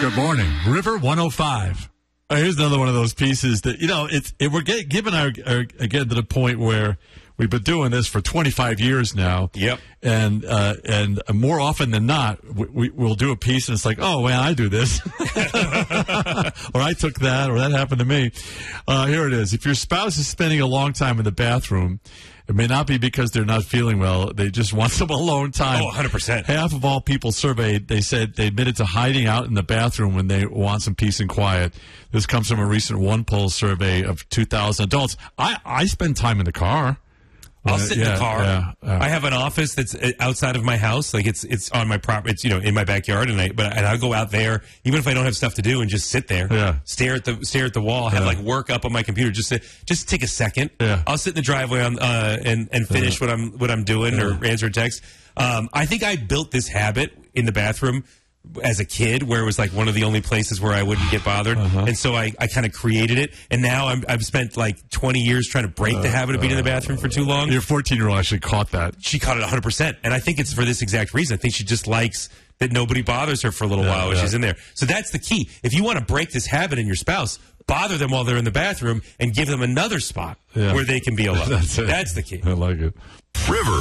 Good morning, River 105. Here's another one of those pieces that, we're given again to the point where we've been doing this for 25 years now. Yep. And more often than not, we'll do a piece and it's like, oh, well, I do this. Or I took that, or that happened to me. Here it is. If your spouse is spending a long time in the bathroom, it may not be because they're not feeling well. They just want some alone time. Oh, 100%. Half of all people surveyed, they said they admitted to hiding out in the bathroom when they want some peace and quiet. This comes from a recent OnePoll survey of 2,000 adults. I spend time in the car. I'll sit in the car. I have an office that's outside of my house, like it's on my property. It's in my backyard, and I go out there even if I don't have stuff to do and just sit there, stare at the wall, have like work up on my computer, just take a second. Yeah. I'll sit in the driveway and finish what I'm doing or answer a text. I think I built this habit in the bathroom as a kid, where it was like one of the only places where I wouldn't get bothered. And so I kind of created it. And now I've spent like 20 years trying to break the habit of being in the bathroom for too long. Your 14-year-old actually caught that. She caught it 100%. And I think it's for this exact reason. I think she just likes that nobody bothers her for a little while when she's in there. So that's the key. If you want to break this habit in your spouse, bother them while they're in the bathroom and give them another spot where they can be alone. That's the key. I like it. River